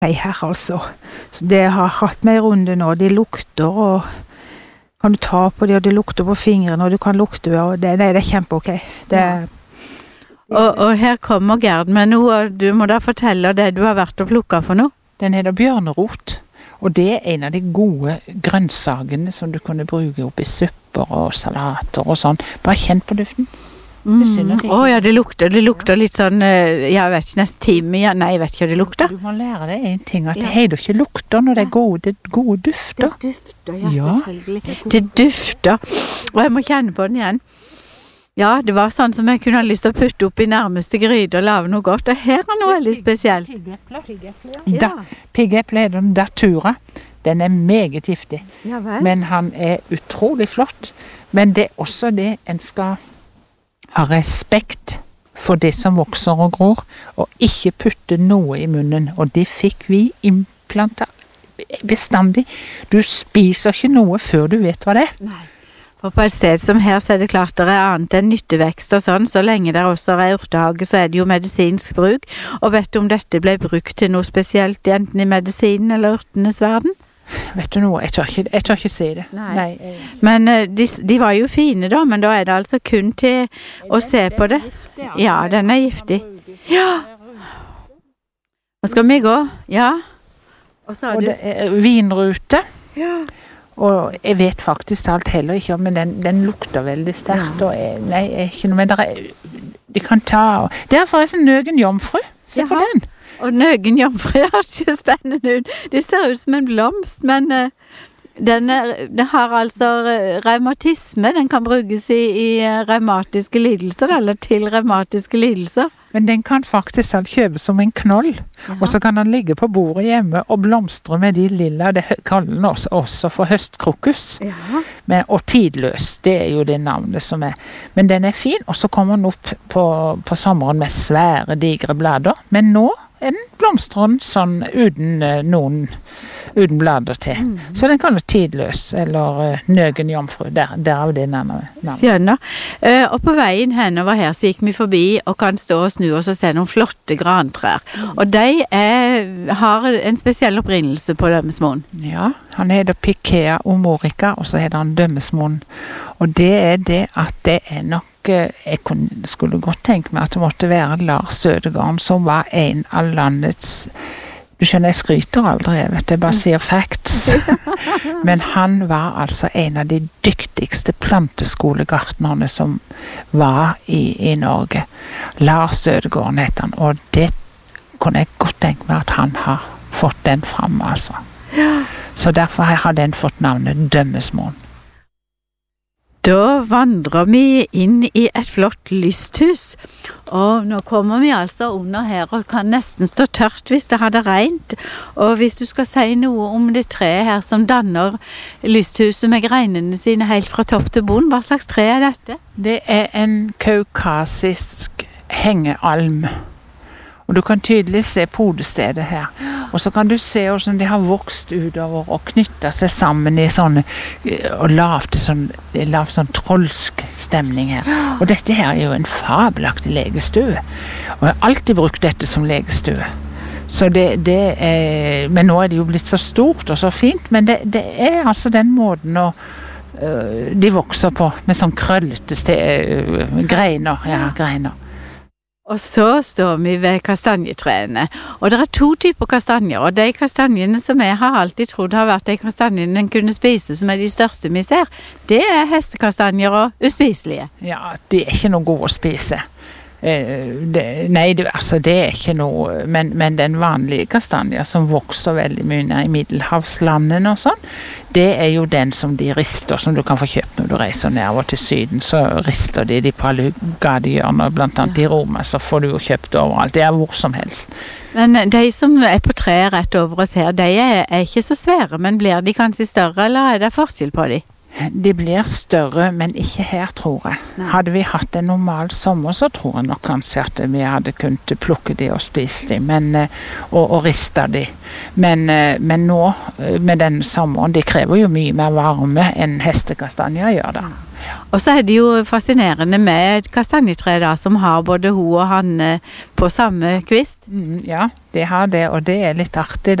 Nei, her altså. Så det har hatt meg i runde nå. De lukter, og kan du ta på det, og det lukter på fingrene, og du kan lukte, og det er kjempeok. Og her kommer Gerd med noe, og du må da fortelle det du har vært og plukket for noe. Den heter bjørnerot, og det er en av de gode grønnsakene som du kunne bruke opp i supper og salater og sånn. Bare kjenn på duften. Ja, det lukter litt sånn, jeg vet ikke, nesten time, nei, jeg vet ikke hva det lukter. Du må lære deg en ting, at det heter ikke lukter når det er gode dufter. Det dufter, ja, selvfølgelig. Det dufter, og jeg må kjenne på den igjen. Ja, det var sånn som jeg kunne ha lyst til å putte opp i nærmeste gryte og lave noe godt, og her er noe veldig spesielt. Piggeple er den datura. Den er meget giftig, men han er utrolig flott. Men det er også det en skal ha respekt for det som vokser og gror, og ikke putte noe i munnen. Og det fikk vi implanter bestandig. Du spiser ikke noe før du vet hva det er. Nei. Og på et sted som her så er det klart det er annet enn nyttevekst og sånn, så lenge det også er urtehage så er det jo medisinsk bruk. Og vet du om dette ble brukt til noe spesielt, enten i medisinen eller urtenes verden? Vet du noe, jeg tør ikke si det. Nei. Men de var jo fine da, men da er det altså kun til å se på det. Ja, den er giftig. Ja! Nå skal vi gå, ja. Og det er vinrute. Ja. Og jeg vet faktisk alt heller ikke, men den lukter veldig sterkt. Og nei, ikke noe, men de kan ta. Det er forresten Nøgen Jomfru. Se på den. Og Nøgen Jomfru har ikke spennende ut. Det ser ut som en blomst, men den har altså reumatisme. Den kan brukes i reumatiske lidelser, eller til reumatiske lidelser. Men den kan faktisk kjøpes som en knoll, og så kan den ligge på bordet hjemme og blomstre med de lilla, det kaller den også for høstkrokus. Og tidløs, det er jo det navnet som er. Men den er fin, og så kommer den opp på sommeren med svære, digre blader. Men nå er den blomstren sånn uten blader til. Så den kan være tidløs, eller Nøgen Jomfru, der er det navnet. Skjønner. Og på veien henover her så gikk vi forbi og kan stå og snu oss og se noen flotte grantrær. Og de har en spesiell opprinnelse på Dømmesmoen. Ja, han heter Pikea omorica, og så heter han Dømmesmoen. Og det er det at det er nok jeg skulle godt tenke meg at det måtte være Lars Sødegarden som var en av landets, du skjønner jeg skryter aldri, jeg bare sier facts, men han var altså en av de dyktigste planteskolegartnerne som var i Norge. Lars Sødegarden heter han, og det kunne jeg godt tenke meg at han har fått den fram, altså. Så derfor har den fått navnet Dømmesmoen. Da vandrer vi inn i et flott lysthus, og nå kommer vi altså under her og kan nesten stå tørt hvis det hadde regnet. Og hvis du skal si noe om det treet her som danner lysthuset med greinene sine helt fra topp til bunn, hva slags tre er dette? Det er en kaukasisk hengealm. Og du kan tydelig se podestedet her. Og så kan du se hvordan de har vokst utover og knyttet seg sammen i sånne, og lavt sånn trolsk stemning her. Og dette her er jo en fabelaktig legestue. Og jeg har alltid brukt dette som legestue. Så men nå er det jo blitt så stort og så fint, men det er altså den måten de vokser på, med sånn krøllete greiner. Ja, greiner. Og så står vi ved kastanjetrærne, og det er 2 typer kastanjer, og de kastanjene som jeg har alltid trodd har vært de kastanjene en kunne spise, som er de største vi ser, det er hestekastanjer og uspiselige. Ja, de er ikke noe gode å spise. Det er ikke noe, men den vanlige kastanja som vokser veldig mye i middelhavslandene og sånn, det er jo den som de rister, som du kan få kjøpt når du reiser nedover til Syden, så rister de på alle gadehjørner, blant annet i Roma, så får du jo kjøpt overalt, det er hvor som helst. Men de som er på treet rett over oss her, de er ikke så svære, men blir de kanskje større, eller er det forskjell på de? De blir større, men ikke her, tror jeg. Hadde vi hatt en normal sommer, så tror jeg nok kanskje at vi hadde kunnet plukke de og spise de, og riste de. Men nå, med denne sommeren, de krever jo mye mer varme enn hestekastanjer gjør det. Og så det jo fascinerende med et kastanjetre da, som har både ho og han på samme kvist. Ja, det har det, og det litt artig